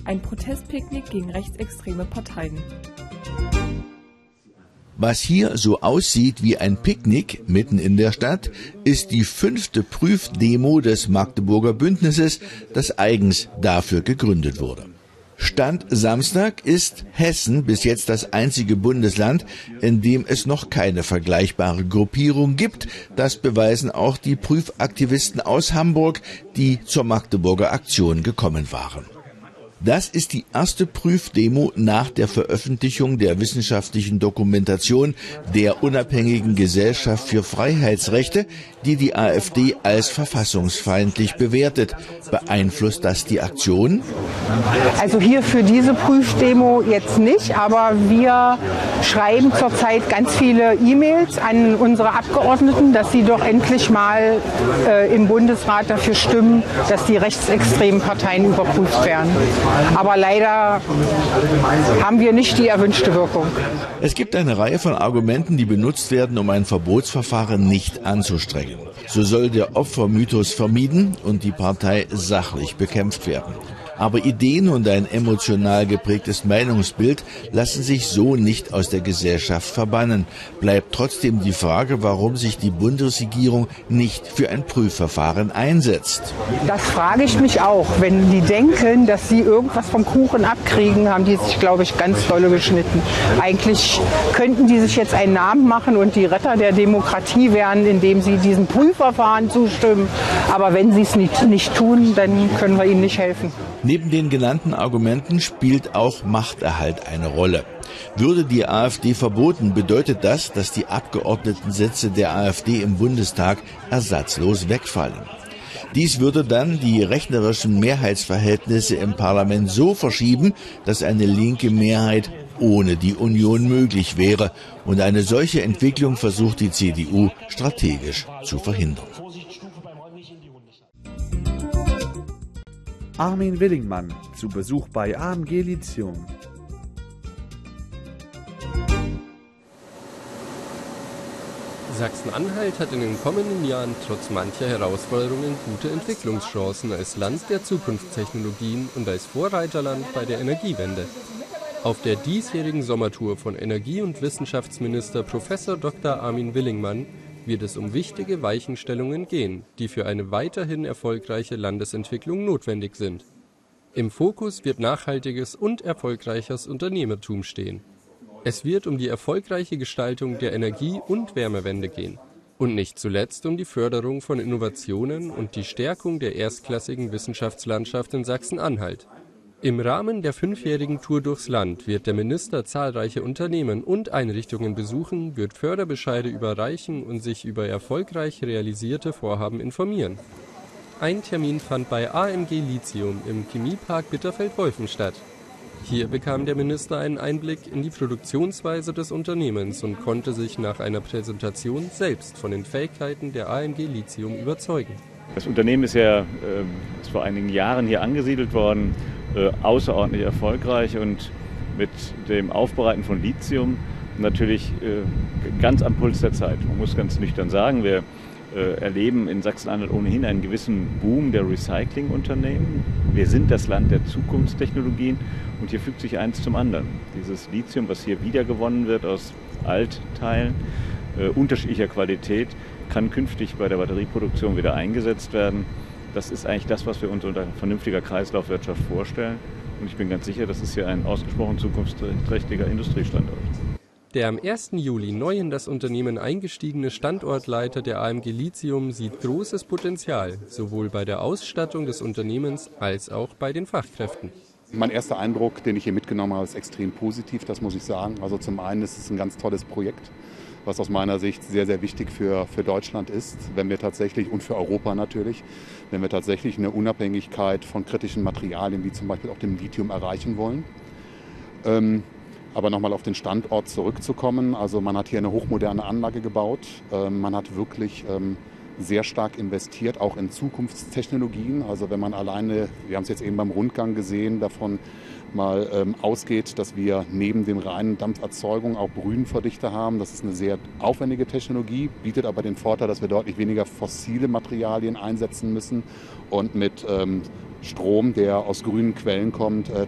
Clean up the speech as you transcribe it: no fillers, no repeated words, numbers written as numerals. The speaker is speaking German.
Ein Protestpicknick gegen rechtsextreme Parteien. Was hier so aussieht wie ein Picknick mitten in der Stadt, ist die 5. Prüfdemo des Magdeburger Bündnisses, das eigens dafür gegründet wurde. Stand Samstag ist Hessen bis jetzt das einzige Bundesland, in dem es noch keine vergleichbare Gruppierung gibt. Das beweisen auch die Prüfaktivisten aus Hamburg, die zur Magdeburger Aktion gekommen waren. Das ist die erste Prüfdemo nach der Veröffentlichung der wissenschaftlichen Dokumentation der Unabhängigen Gesellschaft für Freiheitsrechte, die die AfD als verfassungsfeindlich bewertet. Beeinflusst das die Aktion? Also hier für diese Prüfdemo jetzt nicht, aber wir schreiben zurzeit ganz viele E-Mails an unsere Abgeordneten, dass sie doch endlich mal im Bundesrat dafür stimmen, dass die rechtsextremen Parteien überprüft werden. Aber leider haben wir nicht die erwünschte Wirkung. Es gibt eine Reihe von Argumenten, die benutzt werden, um ein Verbotsverfahren nicht anzustrengen. So soll der Opfermythos vermieden und die Partei sachlich bekämpft werden. Aber Ideen und ein emotional geprägtes Meinungsbild lassen sich so nicht aus der Gesellschaft verbannen. Bleibt trotzdem die Frage, warum sich die Bundesregierung nicht für ein Prüfverfahren einsetzt. Das frage ich mich auch. Wenn die denken, dass sie irgendwas vom Kuchen abkriegen, haben die sich, glaube ich, ganz dolle geschnitten. Eigentlich könnten die sich jetzt einen Namen machen und die Retter der Demokratie werden, indem sie diesem Prüfverfahren zustimmen. Aber wenn sie es nicht tun, dann können wir ihnen nicht helfen. Neben den genannten Argumenten spielt auch Machterhalt eine Rolle. Würde die AfD verboten, bedeutet das, dass die Abgeordnetensitze der AfD im Bundestag ersatzlos wegfallen. Dies würde dann die rechnerischen Mehrheitsverhältnisse im Parlament so verschieben, dass eine linke Mehrheit ohne die Union möglich wäre. Und eine solche Entwicklung versucht die CDU strategisch zu verhindern. Armin Willingmann zu Besuch bei AMG Lithium. Sachsen-Anhalt hat in den kommenden Jahren trotz mancher Herausforderungen gute Entwicklungschancen als Land der Zukunftstechnologien und als Vorreiterland bei der Energiewende. Auf der diesjährigen Sommertour von Energie- und Wissenschaftsminister Prof. Dr. Armin Willingmann wird es um wichtige Weichenstellungen gehen, die für eine weiterhin erfolgreiche Landesentwicklung notwendig sind. Im Fokus wird nachhaltiges und erfolgreiches Unternehmertum stehen. Es wird um die erfolgreiche Gestaltung der Energie- und Wärmewende gehen. Und nicht zuletzt um die Förderung von Innovationen und die Stärkung der erstklassigen Wissenschaftslandschaft in Sachsen-Anhalt. Im Rahmen der 5-jährigen Tour durchs Land wird der Minister zahlreiche Unternehmen und Einrichtungen besuchen, wird Förderbescheide überreichen und sich über erfolgreich realisierte Vorhaben informieren. Ein Termin fand bei AMG Lithium im Chemiepark Bitterfeld-Wolfen statt. Hier bekam der Minister einen Einblick in die Produktionsweise des Unternehmens und konnte sich nach einer Präsentation selbst von den Fähigkeiten der AMG Lithium überzeugen. Das Unternehmen ist ja ist vor einigen Jahren hier angesiedelt worden, außerordentlich erfolgreich und mit dem Aufbereiten von Lithium natürlich ganz am Puls der Zeit. Man muss ganz nüchtern sagen, wir erleben in Sachsen-Anhalt ohnehin einen gewissen Boom der Recyclingunternehmen. Wir sind das Land der Zukunftstechnologien und hier fügt sich eins zum anderen. Dieses Lithium, was hier wiedergewonnen wird aus Altteilen unterschiedlicher Qualität, kann künftig bei der Batterieproduktion wieder eingesetzt werden. Das ist eigentlich das, was wir uns unter vernünftiger Kreislaufwirtschaft vorstellen. Und ich bin ganz sicher, das ist hier ein ausgesprochen zukunftsträchtiger Industriestandort. Der am 1. Juli neu in das Unternehmen eingestiegene Standortleiter der AMG Lithium sieht großes Potenzial, sowohl bei der Ausstattung des Unternehmens als auch bei den Fachkräften. Mein erster Eindruck, den ich hier mitgenommen habe, ist extrem positiv, das muss ich sagen. Also zum einen ist es ein ganz tolles Projekt, was aus meiner Sicht sehr, sehr wichtig für Deutschland ist, wenn wir tatsächlich, und für Europa natürlich, wenn wir tatsächlich eine Unabhängigkeit von kritischen Materialien, wie zum Beispiel auch dem Lithium, erreichen wollen. Aber nochmal auf den Standort zurückzukommen, also man hat hier eine hochmoderne Anlage gebaut, man hat wirklich sehr stark investiert, auch in Zukunftstechnologien. Also wenn man alleine, wir haben es jetzt eben beim Rundgang gesehen, davon mal ausgeht, dass wir neben den reinen Dampferzeugungen auch Brühenverdichter haben. Das ist eine sehr aufwendige Technologie, bietet aber den Vorteil, dass wir deutlich weniger fossile Materialien einsetzen müssen und mit Strom, der aus grünen Quellen kommt,